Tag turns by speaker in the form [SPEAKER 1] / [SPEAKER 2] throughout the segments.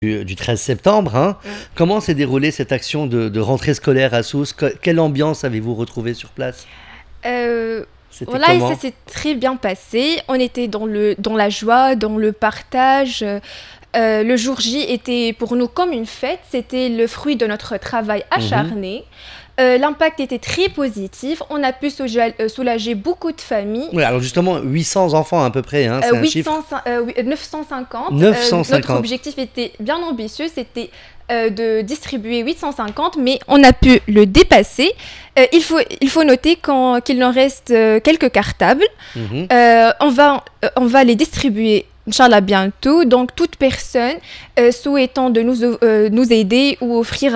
[SPEAKER 1] du 13 septembre. Hein. Comment s'est déroulée cette action de rentrée scolaire à Sousse? Quelle ambiance avez-vous retrouvée sur place? C'était
[SPEAKER 2] Voilà, et
[SPEAKER 1] comment?
[SPEAKER 2] ça s'est très bien passé. On était dans la joie, dans le partage. Le jour J était pour nous comme une fête. C'était le fruit de notre travail
[SPEAKER 1] Mhm.
[SPEAKER 2] acharné. L'impact était très positif. On a pu soulager beaucoup de familles.
[SPEAKER 1] Oui, alors justement, 800 enfants à peu près, hein, c'est un chiffre.
[SPEAKER 2] 950. Notre
[SPEAKER 1] 950.
[SPEAKER 2] objectif était bien ambitieux, c'était de distribuer 850, mais on a pu le dépasser. Il faut noter qu'il nous reste quelques cartables.
[SPEAKER 1] Mhm.
[SPEAKER 2] On va les distribuer, Inch'Allah, bientôt. Donc, toute personne souhaitant de nous aider ou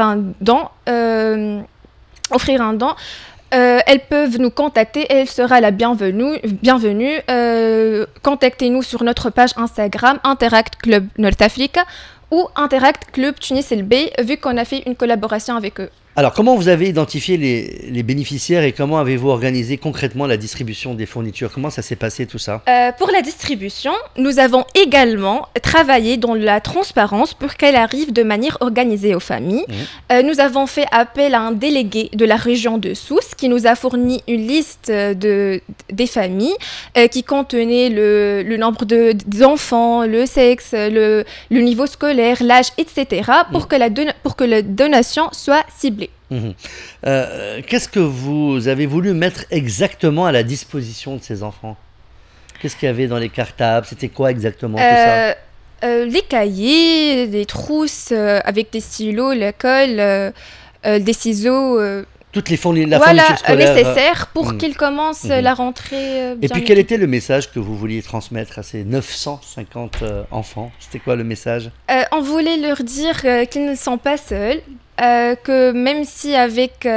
[SPEAKER 2] offrir un don, elles peuvent nous contacter, elle sera la bienvenue. Contactez-nous sur notre page Instagram Interact Club Nord Africa ou Interact Club Tunis El Bey, vu qu'on a fait une collaboration avec eux.
[SPEAKER 1] Alors, comment vous avez identifié les bénéficiaires et comment avez-vous organisé concrètement la distribution des fournitures? Comment ça s'est passé tout ça?
[SPEAKER 2] Pour la distribution, nous avons également travaillé dans la transparence pour qu'elle arrive de manière organisée aux familles. Nous avons fait appel à un délégué de la région de Sousse qui nous a fourni une liste des familles qui contenait le nombre d'enfants, le sexe, le niveau scolaire, l'âge, etc. pour que la donation soit ciblée.
[SPEAKER 1] Mhm. Qu'est-ce que vous avez voulu mettre exactement à la disposition de ces enfants? Qu'est-ce qu'il y avait dans les cartables? C'était quoi exactement tout ça?
[SPEAKER 2] Les cahiers, des trousses avec des stylos, la colle, des ciseaux,
[SPEAKER 1] Toute la
[SPEAKER 2] voilà,
[SPEAKER 1] fourniture scolaire.
[SPEAKER 2] nécessaires pour
[SPEAKER 1] Mhm.
[SPEAKER 2] qu'ils commencent
[SPEAKER 1] Mhm.
[SPEAKER 2] la rentrée
[SPEAKER 1] Et
[SPEAKER 2] bien
[SPEAKER 1] puis quel
[SPEAKER 2] équipés.
[SPEAKER 1] était le message que vous vouliez transmettre à ces 950 enfants? C'était quoi le message?
[SPEAKER 2] On voulait leur dire qu'ils ne sont pas seuls, que même si avec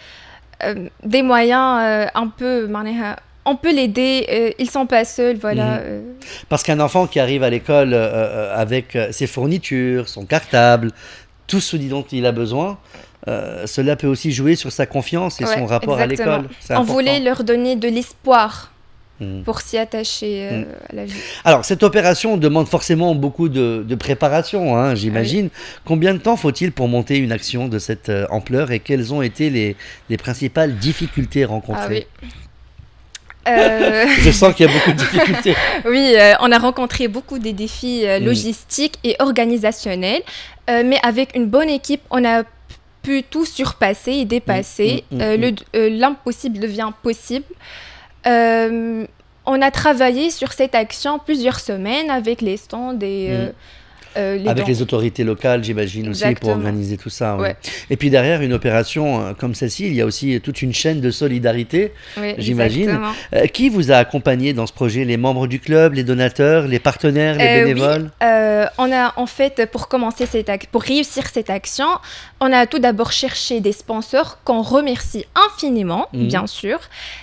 [SPEAKER 2] des moyens un peu, on peut l'aider, ils ne sont pas seuls, voilà.
[SPEAKER 1] Mhm. Parce qu'un enfant qui arrive à l'école avec ses fournitures, son cartable, tout ce dont il a besoin, cela peut aussi jouer sur sa confiance et
[SPEAKER 2] Ouais,
[SPEAKER 1] son rapport à
[SPEAKER 2] exactement.
[SPEAKER 1] l'école. C'est
[SPEAKER 2] On voulait
[SPEAKER 1] important.
[SPEAKER 2] leur donner de l'espoir
[SPEAKER 1] Mhm.
[SPEAKER 2] pour s'y attacher
[SPEAKER 1] Mhm.
[SPEAKER 2] à la vie.
[SPEAKER 1] Alors, cette opération demande forcément beaucoup de préparation, hein,
[SPEAKER 2] Ah oui.
[SPEAKER 1] j'imagine. Combien de temps faut-il pour monter une action de cette ampleur et quelles ont été les principales difficultés
[SPEAKER 2] Ah
[SPEAKER 1] rencontrées?
[SPEAKER 2] oui. Euh,
[SPEAKER 1] Je sens qu'il y a beaucoup de difficultés.
[SPEAKER 2] oui, on a rencontré beaucoup des défis
[SPEAKER 1] Mhm.
[SPEAKER 2] logistiques et organisationnels, mais avec une bonne équipe, on a pu tout surpasser et dépasser. L'impossible devient possible. Euh, on a travaillé sur cette action plusieurs semaines avec les stands et
[SPEAKER 1] Mhm.
[SPEAKER 2] les
[SPEAKER 1] Avec
[SPEAKER 2] dons.
[SPEAKER 1] les autorités locales, j'imagine aussi, pour
[SPEAKER 2] Exactement.
[SPEAKER 1] organiser tout ça. Oui.
[SPEAKER 2] Ouais,
[SPEAKER 1] Et puis derrière une opération comme celle-ci, il y a aussi toute une chaîne de solidarité,
[SPEAKER 2] ouais,
[SPEAKER 1] j'imagine.
[SPEAKER 2] exactement.
[SPEAKER 1] Qui vous a accompagné dans ce projet? Les membres du club, les donateurs, les partenaires, les
[SPEAKER 2] Oui,
[SPEAKER 1] bénévoles?
[SPEAKER 2] on a en fait, pour réussir cette action, on a tout d'abord cherché des sponsors qu'on remercie infiniment,
[SPEAKER 1] Mhm.
[SPEAKER 2] bien sûr.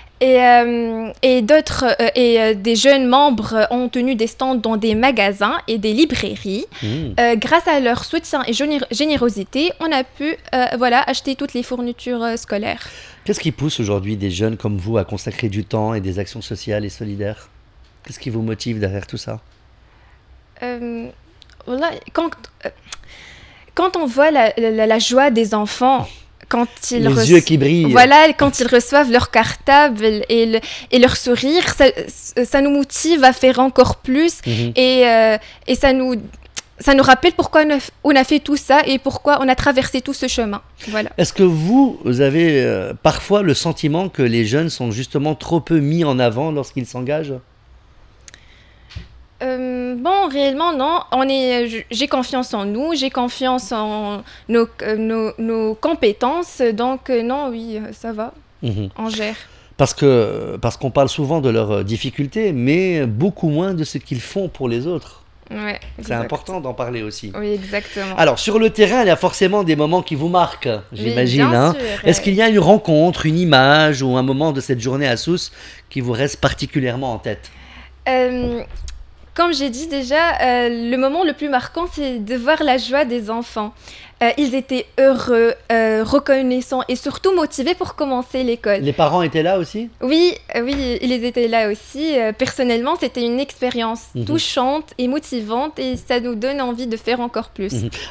[SPEAKER 2] Et des jeunes membres ont tenu des stands dans des magasins et des librairies.
[SPEAKER 1] Mhm.
[SPEAKER 2] Grâce à leur soutien et générosité, on a pu acheter toutes les fournitures scolaires.
[SPEAKER 1] Qu'est-ce qui pousse aujourd'hui des jeunes comme vous à consacrer du temps et des actions sociales et solidaires? Qu'est-ce qui vous motive derrière tout ça?
[SPEAKER 2] Euh, voilà, quand on voit la joie des enfants, quand ils
[SPEAKER 1] Les yeux qui brillent.
[SPEAKER 2] voilà, quand ils reçoivent leur cartable et leur sourire, ça nous motive à faire encore plus
[SPEAKER 1] Mhm.
[SPEAKER 2] et ça nous rappelle pourquoi on a fait tout ça et pourquoi on a traversé tout ce chemin. Voilà.
[SPEAKER 1] Est-ce que vous avez parfois le sentiment que les jeunes sont justement trop peu mis en avant lorsqu'ils s'engagent?
[SPEAKER 2] Bon, réellement, non. J'ai confiance en nous, j'ai confiance en nos compétences. Donc, non, oui, ça va,
[SPEAKER 1] Mhm.
[SPEAKER 2] on gère.
[SPEAKER 1] Parce qu'on parle souvent de leurs difficultés, mais beaucoup moins de ce qu'ils font pour les autres.
[SPEAKER 2] Ouais,
[SPEAKER 1] C'est
[SPEAKER 2] exact.
[SPEAKER 1] important d'en parler aussi.
[SPEAKER 2] Oui, exactement.
[SPEAKER 1] Alors, sur le terrain, il y a forcément des moments qui vous marquent,
[SPEAKER 2] Oui,
[SPEAKER 1] j'imagine.
[SPEAKER 2] bien
[SPEAKER 1] Hein.
[SPEAKER 2] sûr.
[SPEAKER 1] Est-ce qu'il y a une rencontre, une image ou un moment de cette journée à Sousse qui vous reste particulièrement en tête?
[SPEAKER 2] Euh, Comme j'ai dit déjà, le moment le plus marquant, c'est de voir la joie des enfants. Ils étaient heureux, reconnaissants et surtout motivés pour commencer l'école.
[SPEAKER 1] Les parents étaient là aussi?
[SPEAKER 2] Oui, oui, ils étaient là aussi. Personnellement, c'était une expérience touchante et motivante et ça nous donne envie de faire encore plus.